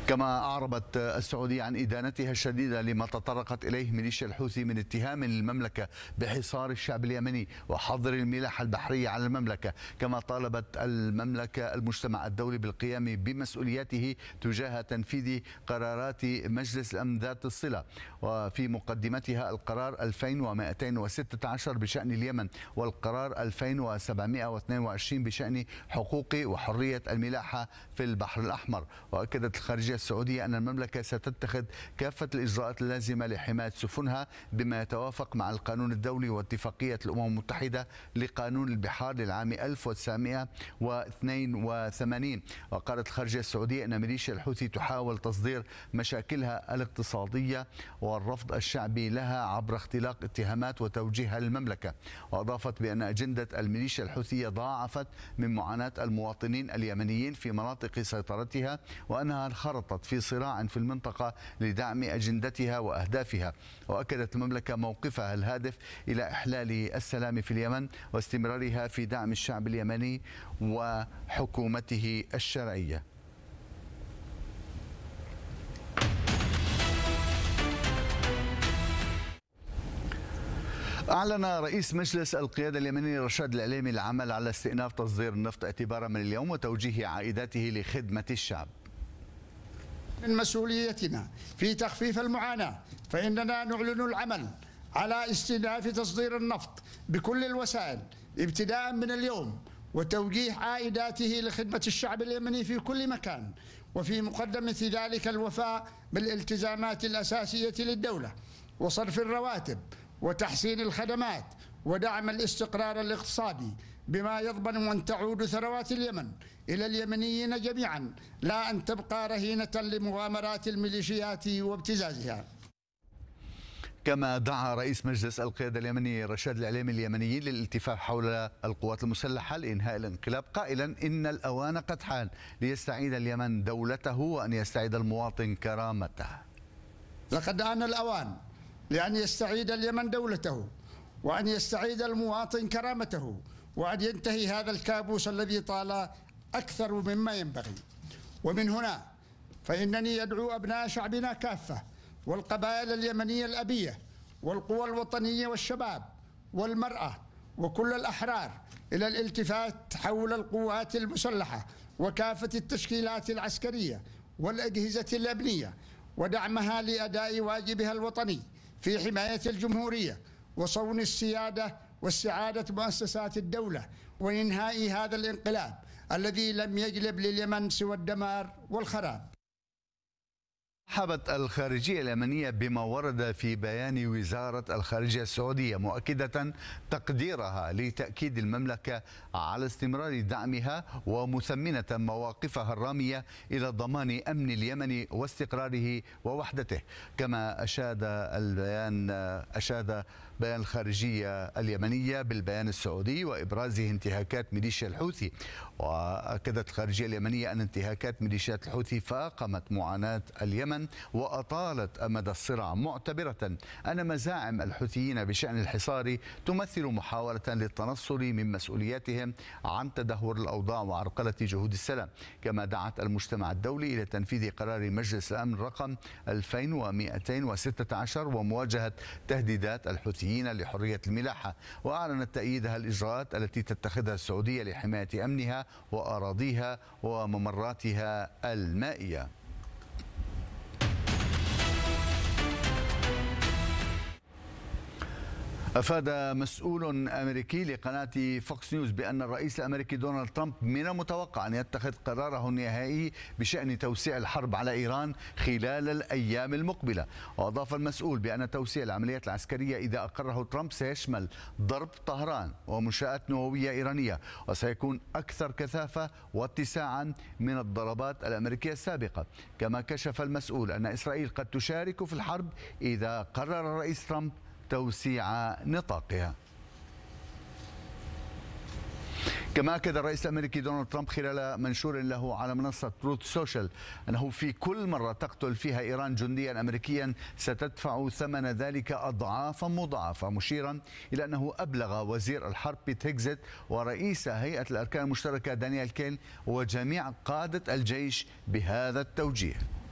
كما أعربت السعودية عن إدانتها الشديدة لما تطرقت إليه ميليشيا الحوثي من اتهام للمملكة بحصار الشعب اليمني وحظر الملاحة البحرية على المملكة. كما طالبت المملكة المجتمع الدولي بالقيام بمسؤولياته تجاه تنفيذ قرارات مجلس الأمن ذات الصلة، وفي مقدمتها القرار 2216 بشأن اليمن والقرار 2722 بشأن حقوق وحرية الملاحة في البحر الأحمر. وأكدت الخارجية السعودية أن المملكة ستتخذ كافة الإجراءات اللازمة لحماية سفنها بما يتوافق مع القانون الدولي واتفاقية الأمم المتحدة لقانون البحار للعام 1982. وقالت الخارجية السعودية أن ميليشيا الحوثي تحاول تصدير مشاكلها الاقتصادية والرفض الشعبي لها عبر اختلاق اتهامات وتوجيهها للمملكة. وأضافت بأن أجندة الميليشيا الحوثية ضاعفت من معاناة المواطنين اليمنيين في مناطق سيطرتها، وأنها انخرطت في صراع في المنطقة لدعم أجندتها وأهدافها. وأكدت المملكة موقفها الهادف إلى إحلال السلام في اليمن واستمرارها في دعم الشعب اليمني وحكومته الشرعية. أعلن رئيس مجلس القيادة اليمني رشاد العليمي العمل على استئناف تصدير النفط اعتبارا من اليوم وتوجيه عائداته لخدمة الشعب. من مسؤوليتنا في تخفيف المعاناة فإننا نعلن العمل على استئناف تصدير النفط بكل الوسائل ابتداء من اليوم، وتوجيه عائداته لخدمة الشعب اليمني في كل مكان، وفي مقدمة ذلك الوفاء بالالتزامات الأساسية للدولة وصرف الرواتب وتحسين الخدمات ودعم الاستقرار الاقتصادي، بما يضمن أن تعود ثروات اليمن إلى اليمنيين جميعا، لا أن تبقى رهينة لمغامرات الميليشيات وابتزازها. كما دعا رئيس مجلس القيادة اليمني رشاد العليمي اليمنيين للالتفاف حول القوات المسلحة لإنهاء الانقلاب، قائلا إن الأوان قد حان ليستعيد اليمن دولته وأن يستعيد المواطن كرامته. لقد آن الأوان لأن يستعيد اليمن دولته وأن يستعيد المواطن كرامته، وأن ينتهي هذا الكابوس الذي طال أكثر مما ينبغي. ومن هنا فإنني أدعو أبناء شعبنا كافة والقبائل اليمنية الأبية والقوى الوطنية والشباب والمرأة وكل الأحرار إلى الالتفات حول القوات المسلحة وكافة التشكيلات العسكرية والأجهزة الأمنية ودعمها لأداء واجبها الوطني في حماية الجمهورية وصون السيادة واستعادة مؤسسات الدولة وإنهاء هذا الانقلاب الذي لم يجلب لليمن سوى الدمار والخراب. رحبت الخارجية اليمنية بما ورد في بيان وزارة الخارجية السعودية، مؤكدة تقديرها لتأكيد المملكة على استمرار دعمها ومثمنة مواقفها الرامية إلى ضمان أمن اليمن واستقراره ووحدته. كما أشاد بيان الخارجية اليمنية بالبيان السعودي وإبرازه انتهاكات ميليشيا الحوثي. وأكدت الخارجية اليمنية أن انتهاكات ميليشيات الحوثي فاقمت معاناة اليمن وأطالت أمد الصراع، معتبرة أن مزاعم الحوثيين بشأن الحصار تمثل محاولة للتنصل من مسؤولياتهم عن تدهور الأوضاع وعرقلة جهود السلام. كما دعت المجتمع الدولي إلى تنفيذ قرار مجلس الأمن رقم 2216 ومواجهة تهديدات الحوثيين لحرية الملاحة، وأعلنت تأييدها الإجراءات التي تتخذها السعودية لحماية أمنها وأراضيها وممراتها المائية. أفاد مسؤول أمريكي لقناة فوكس نيوز بأن الرئيس الأمريكي دونالد ترامب من المتوقع أن يتخذ قراره النهائي بشأن توسيع الحرب على إيران خلال الأيام المقبلة. وأضاف المسؤول بأن توسيع العمليات العسكرية إذا أقره ترامب سيشمل ضرب طهران ومنشآت نووية إيرانية، وسيكون أكثر كثافة واتساعا من الضربات الأمريكية السابقة. كما كشف المسؤول أن إسرائيل قد تشارك في الحرب إذا قرر الرئيس ترامب توسيع نطاقها. كما أكد الرئيس الأمريكي دونالد ترامب خلال منشور له على منصة تروث سوشيال أنه في كل مرة تقتل فيها إيران جنديا أمريكيا ستدفع ثمن ذلك أضعافا مضاعفة، مشيرا إلى أنه أبلغ وزير الحرب بيت هيكزت ورئيس هيئة الأركان المشتركة دانيال كين وجميع قادة الجيش بهذا التوجيه.